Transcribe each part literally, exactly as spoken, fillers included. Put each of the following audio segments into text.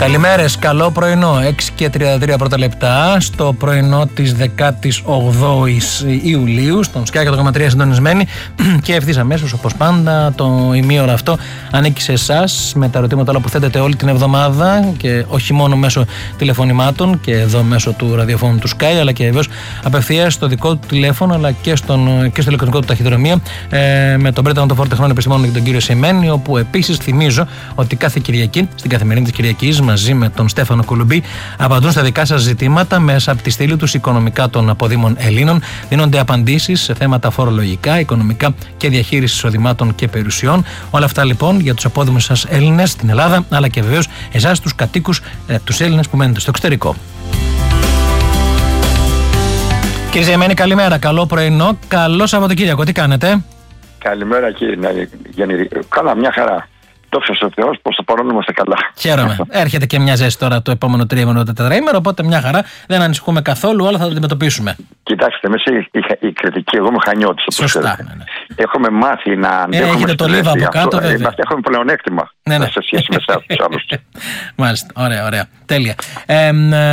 Καλημέρες, καλό πρωινό. έξι και τριάντα τρία πρώτα λεπτά στο πρωινό της δεκάτης όγδοης Ιουλίου, στον Σκιά και το ΓΑΜΑ τρία συντονισμένοι. Και ευθύς αμέσως, όπως πάντα, το ημίωρο αυτό ανήκει σε εσάς με τα ερωτήματα όλα που θέτετε όλη την εβδομάδα και όχι μόνο μέσω τηλεφωνημάτων και εδώ μέσω του ραδιοφώνου του Sky, αλλά και βεβαίως απευθείας στο δικό του τηλέφωνο αλλά και, στον, και στο ηλεκτρονικό του ταχυδρομείο ε, με τον Πρέτανο των Φορτεχνών Επιστημόνων και τον κύριο Σεμένη, όπου επίσης θυμίζω ότι κάθε Κυριακή, στην καθημερινή της Κυριακής, μαζί με τον Στέφανο Κουλουμπή, απαντούν στα δικά σας ζητήματα μέσα από τη στήλη τους οικονομικά των αποδήμων Ελλήνων. Δίνονται απαντήσεις σε θέματα φορολογικά, οικονομικά και διαχείριση εισοδημάτων και περιουσιών. Όλα αυτά λοιπόν για τους απόδημους σας Έλληνες στην Ελλάδα, αλλά και βεβαίως εσάς τους κατοίκους, ε, τους Έλληνες που μένετε στο εξωτερικό. Κύριε Ζεμένη, καλημέρα, καλό πρωινό, καλό Σαββατοκύριακο. Τι κάνετε? Καλημέρα κύριε Γιάννη. Καλά, μια χαρά. Δόξα τω Θεώ, προς το παρόν είμαστε καλά. Χαίρομαι. Έρχεται και μια ζέστη τώρα το επόμενο τρίμηνο, το τετραήμερο, οπότε μια χαρά. Δεν ανησυχούμε καθόλου, όλα θα το αντιμετωπίσουμε. Κοιτάξτε, εμείς η, η κριτική, εγώ είμαι Χανιώτης. Σωστά. Ναι, ναι. Έχουμε μάθει να αντέχουμε. Ε, έχετε το λίβα από κάτω, βέβαια. Είμαστε, έχουμε πλεονέκτημα ναι, ναι. σε σχέση με εσάς τους άλλους. Μάλιστα. Ωραία, ωραία. Τέλεια. Ε,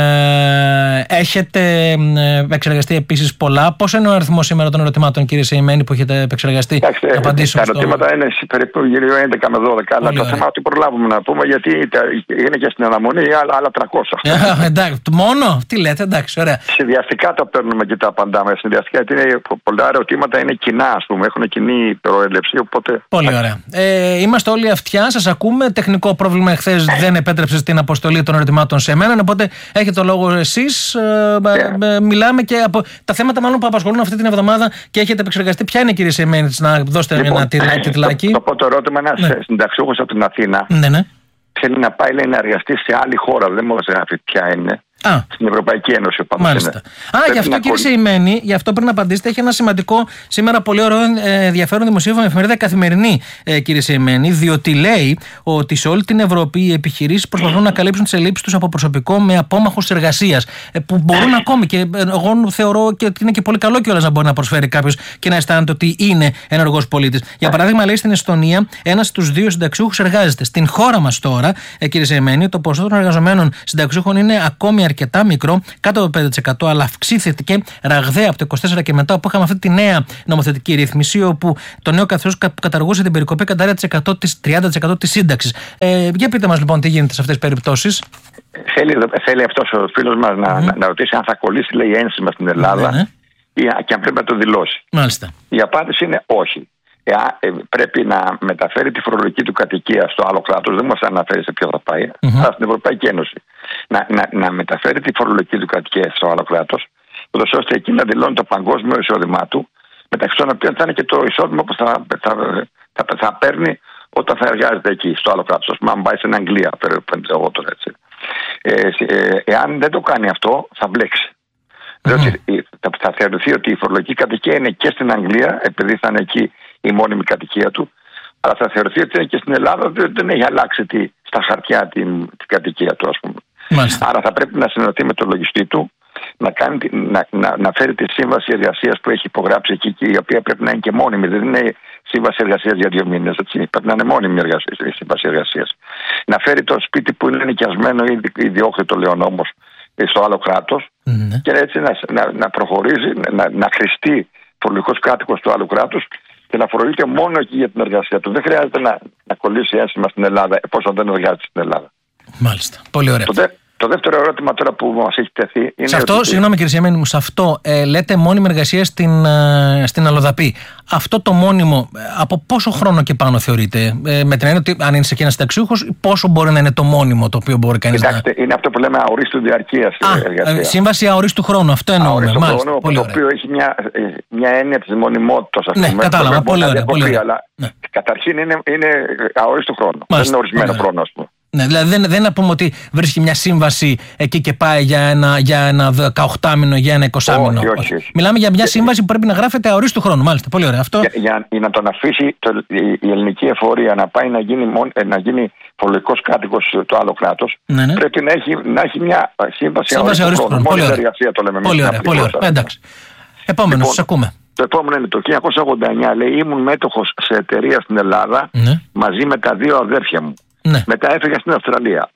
ε, έχετε επεξεργαστεί επίσης πολλά. Πώς είναι ο αριθμός σήμερα των ερωτημάτων, κύριε Σεημένη, που έχετε επεξεργαστεί? Κοιτάξτε, τα στο... ερωτήματα είναι περίπου γύρω έντεκα με δώδεκα. Αλλά το θέμα ότι προλάβουμε να πούμε, γιατί είναι και στην αναμονή άλλα, άλλα τριακόσια. Εντάξει, μόνο, τι λέτε, εντάξει, ωραία. Συνδυαστικά τα παίρνουμε και τα απαντάμε. Συνδυαστικά, γιατί είναι, πολλά ερωτήματα είναι κοινά, ας πούμε, έχουν κοινή προέλευση. Οπότε... Πολύ ωραία. Ε, είμαστε όλοι αυτιά, σας ακούμε. Τεχνικό πρόβλημα εχθές δεν επέτρεψε την αποστολή των ερωτημάτων σε μένα. Οπότε έχετε το λόγο εσείς. Ε, yeah. Μιλάμε και από τα θέματα μάλλον που απασχολούν αυτή την εβδομάδα και έχετε επεξεργαστεί. Ποια είναι, κύριε Σεημένη, να δώσετε λοιπόν, ένα τιτλάκι? Το, το πρώτο ερώτημα, ένας ναι. συνταξιούχος από την Αθήνα. Ναι, ναι. Θέλει να πάει, λέει, να εργαστεί σε άλλη χώρα. Δεν μου γράφει ποια είναι. Α. Στην Ευρωπαϊκή Ένωση. Μάλιστα. Είναι. Α, γι' αυτό, κύριε Σεημένη, γι' αυτό πριν να απαντήσετε, έχει ένα σημαντικό σήμερα πολύ ωραίο ε, ενδιαφέρον δημοσίευμα με εφημερίδα Καθημερινή, ε, κύριε Σεημένη, διότι λέει ότι σε όλη την Ευρώπη οι επιχειρήσεις προσπαθούν να καλύψουν τις ελλείψεις τους από προσωπικό με απόμαχους εργασίας. Ε, που μπορούν ακόμη και εγώ θεωρώ και ότι είναι και πολύ καλό κιόλας να μπορεί να προσφέρει κάποιος και να αισθάνεται ότι είναι ενεργός πολίτης. Για παράδειγμα, λέει στην Εστονία, ένας στους δύο συνταξιούχους εργάζεται. Στην χώρα μας τώρα, ε, κύριε Σεημένη, το ποσοστό των εργαζομένων συνταξιούχων είναι ακόμη αρκετά μικρό, κάτω από πέντε τοις εκατό, αλλά αυξήθηκε ραγδαία από το είκοσι τέσσερα και μετά, όπου είχαμε αυτή τη νέα νομοθετική ρύθμιση, όπου το νέο καθεστώς καταργούσε την περικοπή κατά τριάντα τοις εκατό της σύνταξης. Ε, για πείτε μας λοιπόν τι γίνεται σε αυτές τις περιπτώσεις. Θέλει, θέλει αυτός ο φίλος μας να, mm. να, να ρωτήσει αν θα κολλήσει, λέει, ένσημα στην Ελλάδα mm, ή, και αν πρέπει να το δηλώσει. Μάλιστα. Η απάντηση είναι όχι. Ε, ε, πρέπει να μεταφέρει τη φορολογική του κατοικία στο άλλο κράτος, δεν μας αναφέρει σε ποιο θα πάει, mm-hmm. αλλά στην Ευρωπαϊκή Ένωση. Να, να, να μεταφέρει τη φορολογική του κατοικία στο άλλο κράτος, ώστε εκεί να δηλώνει το παγκόσμιο εισόδημά του, μεταξύ των οποίων θα είναι και το εισόδημα που θα, θα, θα, θα, θα παίρνει όταν θα εργάζεται εκεί, στο άλλο κράτος. Ας πούμε, αν πάει στην Αγγλία, εγώ τώρα έτσι. Ε, ε, εάν δεν το κάνει αυτό, θα μπλέξει. Mm-hmm. Διότι θα, θα θεωρηθεί ότι η φορολογική κατοικία είναι και στην Αγγλία, επειδή θα είναι εκεί η μόνιμη κατοικία του, αλλά θα θεωρηθεί ότι είναι και στην Ελλάδα, διότι δεν έχει αλλάξει τη, στα χαρτιά την, την κατοικία του, ας πούμε. Μάλιστα. Άρα θα πρέπει να συνεννοηθεί με τον λογιστή του, να, κάνει, να, να, να φέρει τη σύμβαση εργασίας που έχει υπογράψει εκεί, και η οποία πρέπει να είναι και μόνιμη. Δεν είναι σύμβαση εργασίας για δύο μήνες. Έτσι. Πρέπει να είναι μόνιμη εργασία, η σύμβαση εργασίας. Να φέρει το σπίτι που είναι νοικιασμένο ή ιδιόκτητο, λέει ο νόμος, στο άλλο κράτος, mm-hmm. και έτσι να, να, να προχωρήσει, να, να χρηστεί φορολογικός κάτοικος του άλλου κράτους και να φορολογείται μόνο εκεί για την εργασία του. Δεν χρειάζεται να, να κολλήσει ένσημα στην Ελλάδα, εφόσον δεν εργάζεται στην Ελλάδα. Μάλιστα. Πολύ ωραία. Το, δε, το δεύτερο ερώτημα τώρα που μας έχει τεθεί είναι. Σε αυτό, ότι... συγγνώμη κύριε Σεημένη μου, σε αυτό ε, λέτε μόνιμη εργασία στην, ε, στην Αλλοδαπή. Αυτό το μόνιμο, ε, από πόσο χρόνο και πάνω θεωρείτε, ε, με την έννοια ότι αν είναι σε ένα συνταξιούχος, πόσο μπορεί να είναι το μόνιμο το οποίο μπορεί κανείς να. Κοιτάξτε, είναι αυτό που λέμε αορίστου διαρκείας εργασία. Ε, σύμβαση αορίστου χρόνου, αυτό εννοούμε. Αορίστου χρόνου, το ωραία. οποίο έχει μια, μια έννοια της μονιμότητας. Ναι, πούμε, κατάλαβα. Πολύ ωραία. Πολύ ωραία. Αλλά ναι. καταρχήν είναι, είναι αορίστου χρόνου. Δεν είναι ορισμένο χρόνο, ας πούμε. Ναι, δηλαδή δεν, δεν να πούμε ότι βρίσκει μια σύμβαση εκεί και πάει για ένα, για ένα δεκαοκτάμηνο, για ένα εικοσάμηνο. Όχι, όχι, όχι. Μιλάμε για μια σύμβαση που πρέπει να γράφεται αορίστου χρόνου. Μάλιστα, πολύ ωραία. Αυτό... Για, για, για να τον αφήσει το, η, η ελληνική εφορία να πάει να γίνει, να γίνει φορολογικός κάτοικος το άλλο κράτος, ναι, ναι. πρέπει να έχει, να έχει μια σύμβαση αορίστου χρόνου. Πολύ ωραία. Εργασία, το λέμε πολύ ωραία. Πολύ ωραία. Εντάξει. Επόμενο, λοιπόν, σας ακούμε. Το επόμενο είναι το χίλια εννιακόσια ογδόντα εννιά. Λέει, ήμουν μέτοχος σε εταιρεία στην Ελλάδα, ναι. μαζί με τα δύο αδέρφια μου. Ναι. Μετά έφυγα στην Αυστραλία.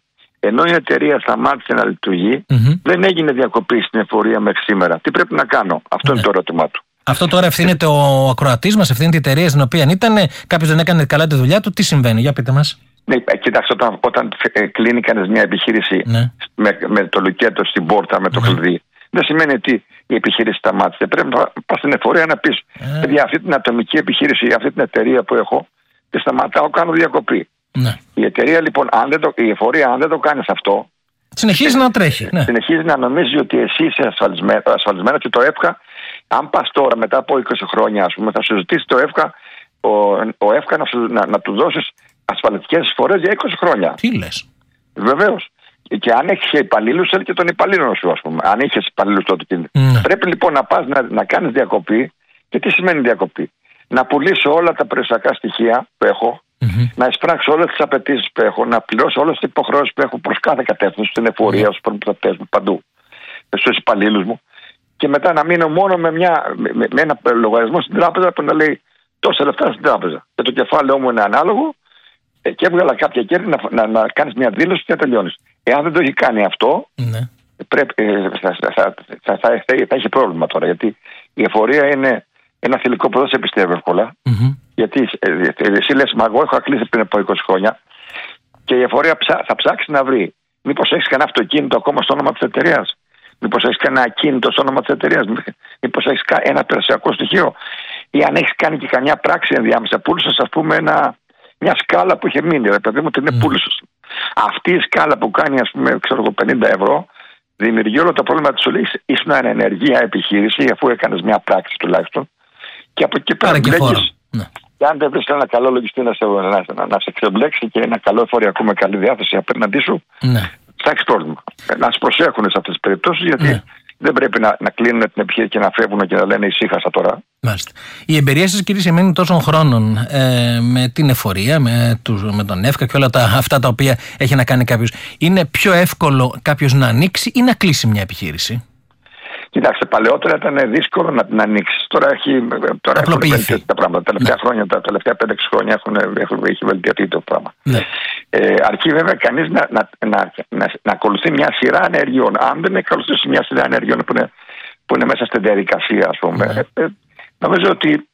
ενώ η εταιρεία σταμάτησε να λειτουργεί, mm-hmm. δεν έγινε διακοπή στην εφορία μέχρι σήμερα. Τι πρέπει να κάνω? Αυτό ναι. είναι το ερώτημά του. Αυτό τώρα ευθύνεται ο ακροατής μας, ευθύνεται η εταιρεία στην οποία ήταν, κάποιος δεν έκανε καλά τη δουλειά του. Τι συμβαίνει, για πείτε μας. Ναι, κοιτάξτε, όταν, όταν κλείνει κανείς μια επιχείρηση ναι. με, με το λουκέτο στην πόρτα, με το ναι. κλειδί, δεν σημαίνει ότι η επιχείρηση σταμάτησε. Πρέπει να πας στην εφορία να πεις, ε. παιδιά, αυτή την ατομική επιχείρηση, αυτή την εταιρεία που έχω, και σταματάω, κάνω διακοπή. Ναι. Η εταιρεία λοιπόν, αν δεν το, η εφορία, αν δεν το κάνεις αυτό, συνεχίζει να τρέχει. Ναι. Συνεχίζει να νομίζει ότι εσύ είσαι ασφαλισμένο, ασφαλισμένο και το ΕΦΚΑ, αν πας τώρα μετά από είκοσι χρόνια, ας πούμε, θα σου ζητήσει το ΕΦΚΑ, ο, ο ΕΦΚΑ να, σου, να, να του δώσεις ασφαλιστικές εισφορές για είκοσι χρόνια. Τι λες? Βεβαίως. Και αν έχεις υπαλλήλους, θέλει και τον υπαλλήλο σου, ας πούμε. Αν έχεις υπαλλήλους τότε. Mm. Πρέπει λοιπόν να πας να, να κάνεις διακοπή. Και τι σημαίνει διακοπή? Να πουλήσω όλα τα περιουσιακά στοιχεία που έχω, mm-hmm. να εισπράξω όλες τις απαιτήσεις που έχω, να πληρώσω όλες τις υποχρεώσεις που έχω προς κάθε κατεύθυνση, στην εφορία, στους προμηθευτές μου, παντού, στους υπαλλήλους μου. Και μετά να μείνω μόνο με, μια, με, με ένα λογαριασμό στην τράπεζα που να λέει τόσα λεφτά στην τράπεζα. Και το κεφάλαιο μου είναι ανάλογο. Και έβγαλα κάποια κέρδη να, να, να κάνεις μια δήλωση και να τελειώνεις. Εάν δεν το έχει κάνει αυτό, ναι. πρέπει, θα, θα, θα, θα, θα, θα έχει πρόβλημα τώρα. Γιατί η εφορία είναι ένα θηλυκό που δεν σε πιστεύω εύκολα. Mm-hmm. Γιατί εσύ λες, μα εγώ έχω κλείσει πριν από είκοσι χρόνια και η εφορία ψά, θα ψάξει να βρει. Μήπως έχεις κανένα αυτοκίνητο ακόμα στο όνομα της εταιρείας? Μήπως έχεις κανένα ακίνητο στο όνομα της εταιρείας? Μήπως έχεις ένα περιουσιακό στοιχείο? Ή αν έχεις κάνει και καμιά πράξη ενδιάμεσα? Πούλησες, ας πούμε, ένα. Μια σκάλα που είχε μείνει, ρε παιδί μου, την mm. πούλησε. Αυτή η σκάλα που κάνει, ας πούμε, ξέρω εγώ, πενήντα ευρώ, δημιουργεί όλο το πρόβλημα της ολής. Ήσουν ανενεργία επιχείρηση, αφού έκανες μια πράξη τουλάχιστον. Και από εκεί πέρα μπλέκεις. Ναι. Και αν δεν βρεις ένα καλό λογιστή να σε, να, να, να σε ξεμπλέξει και ένα καλό εφοριακό με καλή διάθεση απέναντί σου, ναι. θα έχεις πρόβλημα. Να σε προσέχουν σε αυτές τις περιπτώσεις, γιατί ναι. δεν πρέπει να, να κλείνουν την επιχείρηση και να φεύγουν και να λένε ησύχασα τώρα. Μάλιστα. Η εμπειρία σας, κύριε Σεμένη, τόσων χρόνων ε, με την εφορία, με, τους, με τον ΕΦΚΑ και όλα τα, αυτά τα οποία έχει να κάνει κάποιος, είναι πιο εύκολο κάποιος να ανοίξει ή να κλείσει μια επιχείρηση? Κοιτάξτε, παλαιότερα ήταν δύσκολο να την ανοίξει. Τώρα έχει, τώρα έχουν βελτιωθεί τα πράγματα. Τα τελευταία ναι. χρόνια, τα τελευταία πέντε έξι χρόνια έχουν, έχουν, έχει βελτιωθεί το πράγμα. Ναι. Ε, αρκεί βέβαια κανείς να, να, να, να, να ακολουθεί μια σειρά ενεργειών. Αν δεν ακολουθήσει μια σειρά ενεργειών που είναι, που είναι μέσα στη διαδικασία, ας πούμε, ναι. ε, ε, νομίζω ότι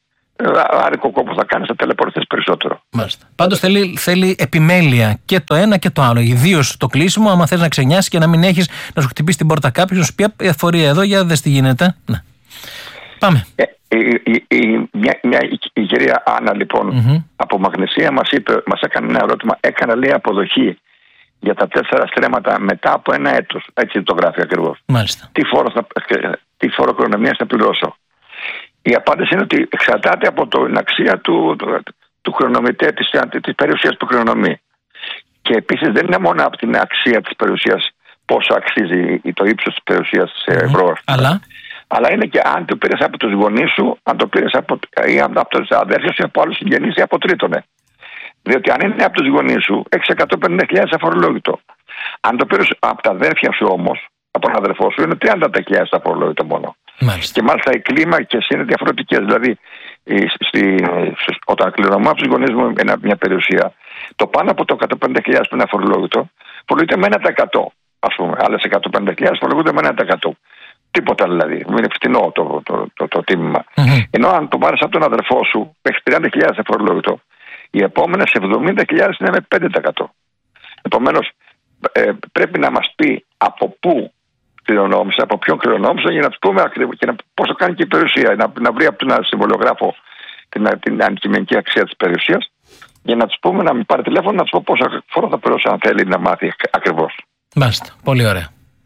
άρικο κόπο θα κάνει, θα ταλαιπωρηθείς περισσότερο. Μάλιστα. Πάντως θέλει, θέλει επιμέλεια και το ένα και το άλλο. Ιδίως το κλείσιμο, άμα θες να ξενιάσεις και να μην έχεις να σου χτυπήσει την πόρτα κάποιος, να σου πει εφορία εδώ, για δες τι γίνεται. Ναι. Πάμε. Ε, η, η, η, μια, μια, η, η κυρία Άννα λοιπόν mm-hmm. από Μαγνησία μας είπε, μας έκανε ένα ερώτημα. Έκανα, λέει, αποδοχή για τα τέσσερα στρέμματα μετά από ένα έτος. Έτσι το γράφει ακριβώς. Μάλιστα. Τι φόρο, θα, τι φόρο κληρονομίας θα πληρώσω? Η απάντηση είναι ότι εξαρτάται από την αξία του, του, του χρονομητέ, της, της περιουσίας που χρονομεί. Και επίσης δεν είναι μόνο από την αξία της περιουσίας πόσο αξίζει το ύψος της περιουσίας σε ευρώ. Mm-hmm. Αλλά... Αλλά είναι και αν το πήρες από τους γονείς σου, αν το πήρες από, ή από τους αδέρφια σου, από άλλους συγγενείς ή από τρίτονε. Διότι αν είναι από τους γονείς σου, έχεις εκατόν πενήντα χιλιάδες αφορολόγητο. Αν το πήρες από τα αδέρφια σου όμως, από τον αδερφό σου, είναι τριάντα χιλιάδες αφορολόγητο μόνο. Μάλιστα. Και μάλιστα οι κλίμακες είναι διαφορετικές. Δηλαδή, στη, όταν κληρονομώ από τους γονείς μου μια περιουσία, το πάνω από το εκατόν πενήντα χιλιάδες που είναι αφορολόγητο, φορολογείται με ένα τοις εκατό. Ας πούμε, άλλες εκατόν πενήντα χιλιάδες φορολογούνται με ένα τοις εκατό. Τίποτα δηλαδή. Είναι φτηνό το, το, το, το, το τίμημα. Mm-hmm. Ενώ αν το πάρεις από τον αδερφό σου, έχει τριάντα χιλιάδες αφορολόγητο, οι επόμενες εβδομήντα χιλιάδες είναι με πέντε τοις εκατό. Επομένως, ε, πρέπει να μας πει από πού κληρονόμησε, από ποιον κληρονόμησε, για να του πούμε ακριβώς και να, πόσο κάνει και η περιουσία. Να, να βρει από τον συμβολιογράφο την, την αντικειμενική αξία της περιουσίας, για να του πούμε να μην πάρει τηλέφωνο, να του πω πόσα φόρο θα πληρώσει, αν θέλει να μάθει ακριβώς. Μάλιστα. Πολύ ωραία.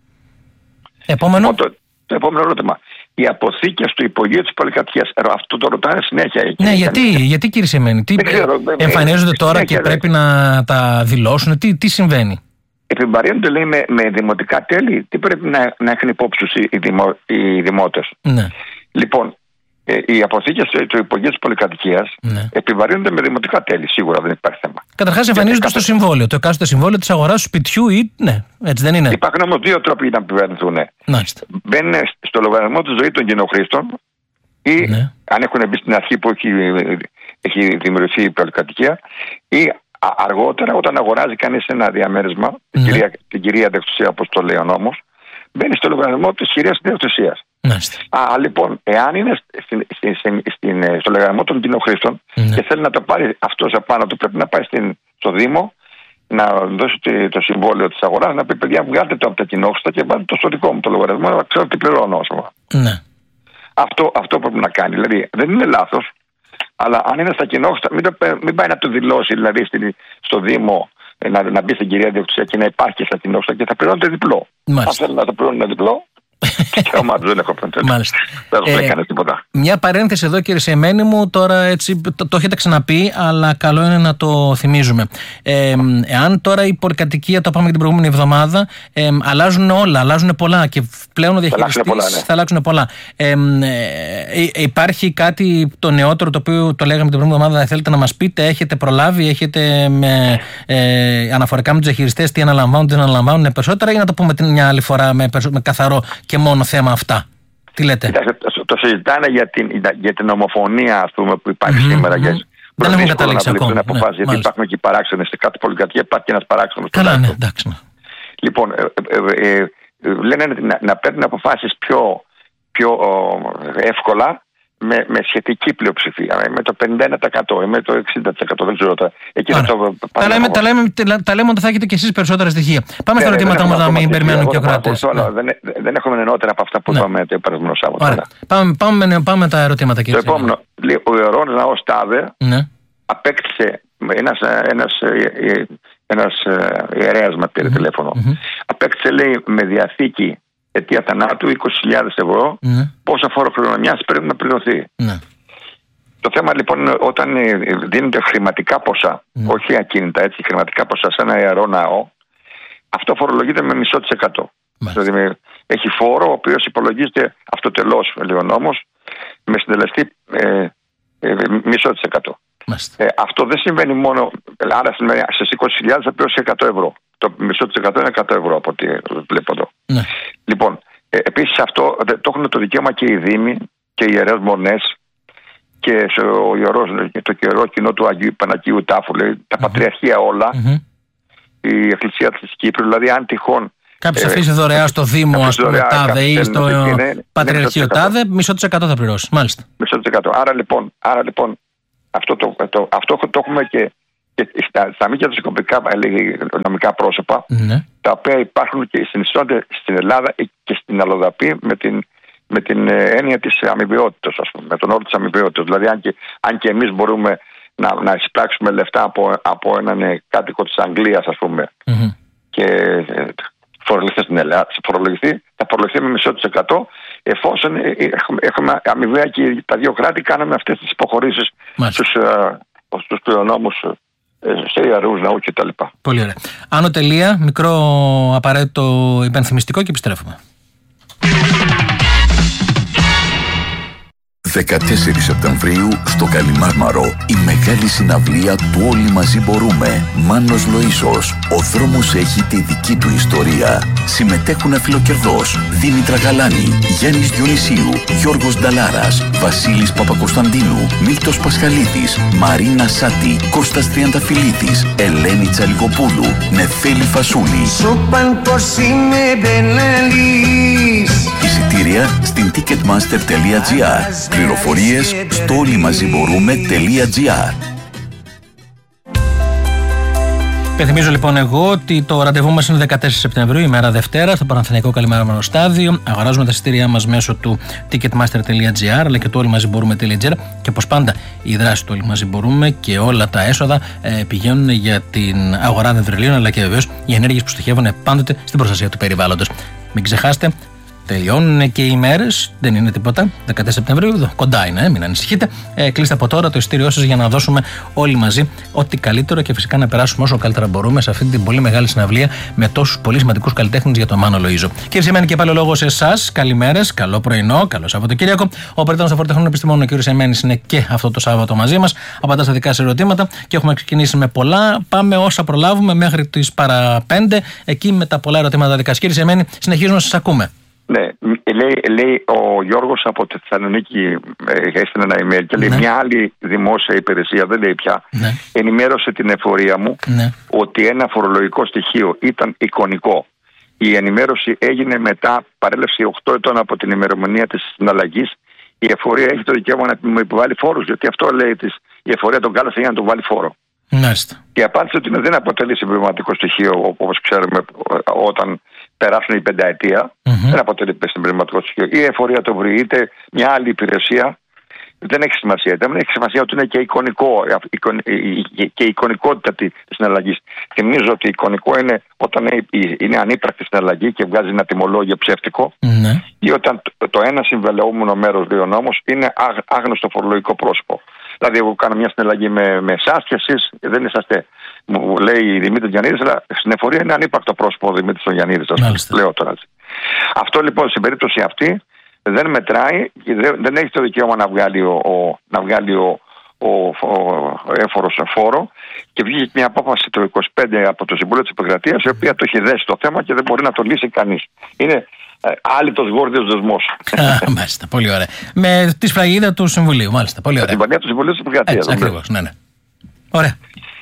Επόμενο. Το, το επόμενο ερώτημα. Οι αποθήκες του υπογείου της πολυκατοικίας. Αυτό το ρωτάνε συνέχεια. Ναι, γιατί, γιατί κύριε Σεμένη, τι ξέρω, εμφανίζονται τώρα συνέχεια, και πρέπει δε. να τα δηλώσουν, τι, τι συμβαίνει? Επιβαρύνονται, λέει, με, με δημοτικά τέλη. Τι πρέπει να, να έχουν υπόψη τους οι, δημο, οι δημότες? Ναι. Λοιπόν, ε, οι αποθήκες του, του υπογείου της πολυκατοικίας ναι. επιβαρύνονται με δημοτικά τέλη. Σίγουρα δεν υπάρχει θέμα. Καταρχάς εμφανίζονται στο συμβόλαιο. Το εκάστοτε συμβόλαιο της αγοράς του σπιτιού ή. Ναι, έτσι δεν είναι? Υπάρχουν όμως δύο τρόποι να επιβαρυνθούν. Μπαίνουν στο λογαριασμό της ζωής των κοινοχρήστων ή ναι. αν έχουν μπει στην αρχή που έχει, έχει δημιουργηθεί η πολυκατοικία, ή αργότερα, όταν αγοράζει κανείς ένα διαμέρισμα, mm. την, κυρία, την κυρία διοκτησία, όπως το λέει ο νόμος, μπαίνει στο λογαριασμό της κυρίας διοκτησίας. Mm. Α, λοιπόν, εάν είναι στην, στην, στην, στην, στο λογαριασμό των κοινοχρήστων mm. και θέλει να το πάρει αυτός απάνω του, πρέπει να πάει στην, στο Δήμο, να δώσει το, το συμβόλαιο της αγοράς, να πει: παιδιά, βγάλτε το από τα κοινόχρηστα και βάλτε το στο δικό μου το λογαριασμό, να ξέρω τι πληρώνω. Mm. Αυτό, αυτό πρέπει να κάνει. Δηλαδή, δεν είναι λάθος. Αλλά αν είναι στα κοινόχρηστα, μην, μην πάει να το δηλώσει δηλαδή στο Δήμο, να, να μπει στην κυρία διοκτησία και να υπάρχει στα κοινόχρηστα και θα πληρώνεται διπλό. Μάλιστα. Αν θέλει να το πληρώνει διπλό, δεν έχω Μάλιστα. Δεν το έκανε ε, τίποτα. Μια παρένθεση εδώ, κύριε Σεμένη μου, τώρα έτσι το, το έχετε ξαναπεί, αλλά καλό είναι να το θυμίζουμε. Ε, εάν τώρα η πολυκατοικία, το είπαμε και την προηγούμενη εβδομάδα, ε, αλλάζουν όλα, αλλάζουν πολλά και πλέον ο διαχειριστής θα αλλάξουν πολλά. Ναι. Θα αλλάξουν πολλά. Ε, ε, ε, υπάρχει κάτι το νεότερο το οποίο το λέγαμε την προηγούμενη εβδομάδα, θέλετε να μας πείτε, έχετε προλάβει, έχετε με, ε, αναφορικά με τους διαχειριστές τι αναλαμβάνουν, τι αναλαμβάνουν περισσότερα, ή να το πούμε μια άλλη φορά με, με καθαρό και μόνο θέμα αυτά? Τι λέτε? Το συζητάνε για την, για την ομοφωνία, ας πούμε, που υπάρχει mm-hmm, σήμερα. Mm-hmm. Δεν έχουν καταλήξει ακόμα. Να αποφάσει, ναι, γιατί μάλιστα. Υπάρχουν και παράξενες σε κάθε πολυκατοικία, υπάρχει και ένας παράξενος. Καλά, ναι, εντάξει. Ναι. Λοιπόν, ε, ε, ε, ε, λένε να, να παίρνουν αποφάσεις πιο, πιο ε, εύκολα με, με σχετική πλειοψηφία, με το πενήντα ένα τοις εκατό ή με το εξήντα τοις εκατό, δεν ξέρω. Εκεί θα το τα, λέμε, τα, λέμε, τα λέμε ότι θα έχετε και εσείς περισσότερα στοιχεία. Πάμε στα ερωτήματα μου, να μην περιμένουν και ο κρατές. Δεν, δεν έχουμε νεότερα από αυτά που ναι. είπαμε το περασμένο Σάββατο. Πάμε, πάμε, πάμε τα ερωτήματα, κύριε. Το επόμενο, ο Ιερός Ναός Τάδε ναι. απέκτησε, ένας, ένας, ένας ιερέας με πήρε mm-hmm. τηλέφωνο, mm-hmm. απέκτησε, λέει, με διαθήκη αιτία θανάτου είκοσι χιλιάδες ευρώ, mm. πόσα φόρο κληρονομιάς πρέπει να πληρωθεί. Mm. Το θέμα λοιπόν είναι όταν δίνονται χρηματικά ποσά, mm. όχι ακίνητα, έτσι, χρηματικά ποσά σε ένα ιερό ναό, αυτό φορολογείται με μισό της εκατό. Δηλαδή έχει φόρο ο οποίος υπολογίζεται αυτοτελώς, λέει ο νόμος, με συντελεστή ε, ε, μισό της εκατό. Ε, αυτό δεν συμβαίνει μόνο, άρα συμβαίνει στις είκοσι χιλιάδες θα πληρώσει εκατό ευρώ. Το μισό της εκατό είναι εκατό ευρώ από ό,τι βλέπω εδώ. Ναι. Λοιπόν, ε, επίσης αυτό το έχουν το δικαίωμα και οι Δήμοι και οι ιερές μονές και ο ιερός, το καιρό κοινό του Αγίου Παναγίου Τάφου, λέει, τα mm-hmm. πατριαρχία όλα, mm-hmm. η Εκκλησία της Κύπρου, δηλαδή αν τυχόν κάποιος ε, αφήσει δωρεά στο Δήμο, ας πούμε, τάδε ή στο είναι, Πατριαρχείο τάδε, μισό της εκατό θα πληρώσει. Μάλιστα. Μισό της εκατό. Άρα λοιπόν, άρα, λοιπόν αυτό, το, το, αυτό το έχουμε και, και στα, στα μη κερδοσκοπικά νομικά πρόσωπα, ναι. τα οποία υπάρχουν και συνιστώνται στην Ελλάδα και στην Αλλοδαπή με την, με την έννοια της αμοιβαιότητας, ας πούμε, με τον όρο της αμοιβαιότητας. Δηλαδή, αν και, αν και εμείς μπορούμε να, να εισπράξουμε λεφτά από, από έναν κάτοικο της Αγγλίας, ας πούμε, mm-hmm. και φορολογηθεί στην Ελλάδα, φορολογηθεί, θα φορολογηθεί με μισό της εκατό, εφόσον έχουμε, έχουμε αμοιβαία και τα δύο κράτη κάναμε αυτές τις υποχωρήσεις στους, στους κληρονόμους, σε ιερούς ναού κτλ. Πολύ ωραία. Άνω τελεία, μικρό απαραίτητο υπενθυμιστικό και επιστρέφουμε. δεκατέσσερις Σεπτεμβρίου στο Καλιμάρμαρο η μεγάλη συναυλία του Όλοι Μαζί Μπορούμε. Μάνος Λοΐσος. Ο δρόμος έχει τη δική του ιστορία. Συμμετέχουν αφιλοκερδός Δήμητρα Γαλάνη, Γιάννης Διονυσίου, Γιώργος Νταλάρας, Βασίλης Παπακοσταντίνου, Μίλτος Πασχαλίδης, Μαρίνα Σάτη, Κώστας Τριανταφυλλίδης, Ελένη Τσαλικοπούλου, Νεφέλη Φασούλη. Σούπαν πως είμαι μπεναλής. Εισιτήρια στην ticketmaster τελεία τζι άρ. Πληροφορίες στο όλοιμαζιμπορούμε τελεία τζι άρ. Υπενθυμίζω λοιπόν εγώ ότι το ραντεβού μας είναι δεκατέσσερις Σεπτεμβρίου, ημέρα Δευτέρα, στο Παναθηναϊκό Καλιμάρμαρο Στάδιο. Αγοράζουμε τα εισιτήριά μας μέσω του ticketmaster τελεία τζι άρ αλλά και του όλοιμαζιμπορούμε τελεία τζι άρ. Και όπως πάντα, η δράση του Όλοι Μαζί Μπορούμε και όλα τα έσοδα ε, πηγαίνουν για την αγορά δεντρελίων αλλά και βεβαίως οι ενέργειες που στοχεύουν πάντοτε στην προστασία του περιβάλλοντος. Μην ξεχάσετε. Τελειώνουν και οι ημέρες, δεν είναι τίποτα. δεκατέσσερις Σεπτεμβρίου, εδώ, κοντά είναι, μην ανησυχείτε. Ε, κλείστε από τώρα το εισιτήριό σας για να δώσουμε όλοι μαζί ό,τι καλύτερο και φυσικά να περάσουμε όσο καλύτερα μπορούμε σε αυτή την πολύ μεγάλη συναυλία με τόσους πολύ σημαντικούς καλλιτέχνες για τον Μάνο Λοΐζο. Κύριε Σεμένη, και πάλι ο λόγος σε εσάς. Καλημέρες, καλό πρωινό, καλό Σαββατοκύριακο. Ο Περιτάνος Αφορτεχνών Επιστημόνων, ο κύριος Σεμένης, είναι και αυτό το Σάββατο μαζί μας. Απαντά στα δικά σας ερωτήματα και έχουμε ξεκινήσει με πολλά. Πάμε όσα προλάβουμε μέχρι τις παραπέντε, εκεί με τα πολλά ερωτήματα δικά σας. Κύριε Σεμένη, συνεχίζουμε να σας ακούμε. Ναι, λέει, λέει ο Γιώργος από τη Θεσσαλονίκη, έστειλε ένα email και λέει ναι. Μια άλλη δημόσια υπηρεσία, δεν λέει πια, ναι. Ενημέρωσε την εφορία μου ναι. Ότι ένα φορολογικό στοιχείο ήταν εικονικό. Η ενημέρωση έγινε μετά παρέλευση οκτώ ετών από την ημερομηνία της συναλλαγής. Η εφορία έχει το δικαίωμα να μου επιβάλλει φόρους, γιατί αυτό λέει της, η εφορία τον κάλεσε για να τον βάλει φόρο. Μάλιστα. Η απάντηση ότι δεν αποτελεί συμπληρωματικό στοιχείο, όπως ξέρουμε, όταν περάσουν η πενταετία, mm-hmm. δεν αποτελεί συμπληρωματικό στοιχείο. Η εφορία το βρει, είτε μια άλλη υπηρεσία, δεν έχει σημασία. Δεν έχει σημασία ότι είναι και εικονικό, και η εικονικότητα της συναλλαγής. Θυμίζω ότι εικονικό είναι όταν είναι ανύπρακτη συναλλαγή και βγάζει ένα τιμολόγιο ψεύτικο, mm-hmm. ή όταν το ένα συμβελαιόμενο μέρος, λέει ο νόμος, είναι άγνωστο φορολογικό πρόσωπο. Δηλαδή, εγώ κάνω μια συναλλαγή με, με εσάς και εσείς δεν είσαστε, μου λέει η Δημήτρη Γιαννίδης, αλλά στην εφορία είναι ανύπαρκτο πρόσωπο ο Δημήτρης τον Γιαννίδης. Λέω τώρα. Αυτό λοιπόν στην περίπτωση αυτή δεν μετράει και δεν, δεν έχει το δικαίωμα να βγάλει ο, ο, να βγάλει ο, ο, ο έφορος φόρο και βγήκε μια απόφαση το είκοσι πέντε από το Συμβούλιο της Επικρατείας, η οποία το έχει δέσει το θέμα και δεν μπορεί να το λύσει κανείς. Είναι άλυτος γόρδιος δεσμός. Μάλιστα, πολύ ωραία. Με τη σφραγίδα του Συμβουλίου, μάλιστα. Πολύ ωραία. Με τη σφραγίδα του Συμβουλίου της Επικρατείας. Ακριβώς, ναι, ναι. Ωραία.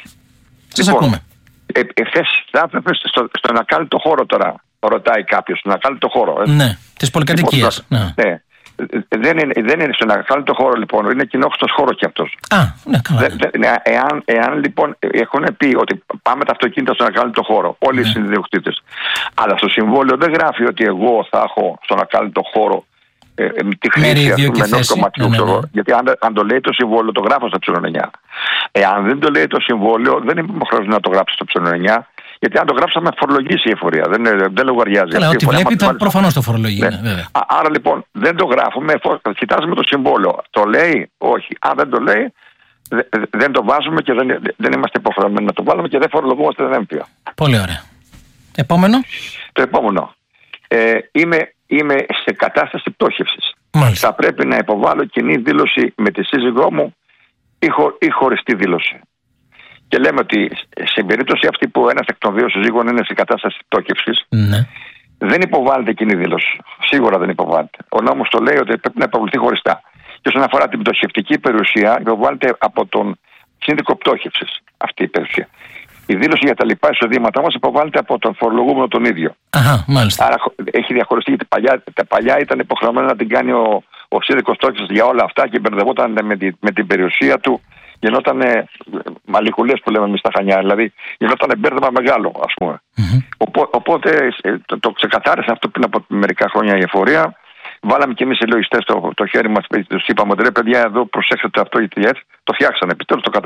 Σας λοιπόν, ακούμε. Ε, εχθές θα έπρεπε στο, στον ακάλυπτο χώρο τώρα, ρωτάει κάποιος, στον ακάλυπτο χώρο. Ε. Ναι, της πολυκατοικίας. Λοιπόν, ναι. ναι. Δεν είναι, δεν είναι στον ακάλυπτο χώρο λοιπόν, είναι κοινόχρηστος χώρος κι αυτός. Α, ναι, καλά. Δε, δε, εάν, εάν λοιπόν έχουν πει ότι πάμε τα αυτοκίνητα στον ακάλυπτο χώρο, όλοι ναι. οι συνδιοκτήτες, αλλά στο συμβόλαιο δεν γράφει ότι εγώ θα έχω στον ακάλυπτο χώρο ε, ε, τη χρήση ενός κομματιού. Ναι, ναι, ναι. Γιατί αν, αν το λέει το συμβόλαιο, το γράφω στο ψ εννιά. Εάν δεν το λέει το συμβόλαιο, δεν είμαι υποχρεωμένος να το γράψω στο ψ εννιά. Γιατί αν το γράψαμε, φορολογήσει η εφορία. Δεν, δεν λογαριάζει. Καλά, ό,τι βλέπει, θα προφανώς το φορολογεί. Ναι. Ναι, άρα λοιπόν δεν το γράφουμε, κοιτάζουμε το συμβόλαιο. Το λέει, όχι. Αν δεν το λέει, δεν το βάζουμε και δεν, δεν είμαστε υποχρεωμένοι να το βάλουμε και δεν φορολογούμαστε την έμφυα. Πολύ ωραία. Επόμενο. Το επόμενο. Ε, είμαι, είμαι σε κατάσταση πτώχευσης. Μάλιστα. Θα πρέπει να υποβάλω κοινή δήλωση με τη σύζυγό μου ή, χω, ή χωριστή δήλωση. Και λέμε ότι σε περίπτωση αυτή που ένας εκ των δύο συζύγων είναι σε κατάσταση πτώχευσης, ναι. δεν υποβάλλεται κοινή δήλωση. Σίγουρα δεν υποβάλλεται. Ο νόμος το λέει ότι πρέπει να υποβληθεί χωριστά. Και όσον αφορά την πτωχευτική περιουσία, υποβάλλεται από τον σύνδικο πτώχευσης αυτή η περιουσία. Η δήλωση για τα λοιπά εισοδήματα όμως υποβάλλεται από τον φορολογούμενο τον ίδιο. Αχα, μάλιστα. Άρα έχει διαχωριστεί, γιατί παλιά, τα παλιά ήταν υποχρεωμένο να την κάνει ο, ο σύνδικος πτώχευσης για όλα αυτά και μπερδευόταν με, τη, με την περιουσία του. Γινόταν μαλλικουλές που λέμε εμείς στα Χανιά, δηλαδή γινόταν μπέρδεμα μεγάλο, ας πούμε. Mm-hmm. Οπό, οπότε το, το ξεκαθάρισε αυτό πριν από μερικά χρόνια η εφορία. Βάλαμε και εμείς οι λογιστές το, το χέρι μας, τους είπαμε ότι ρε παιδιά εδώ προσέξτε αυτό γιατί έτσι. Το φτιάξανε επιτέλους, το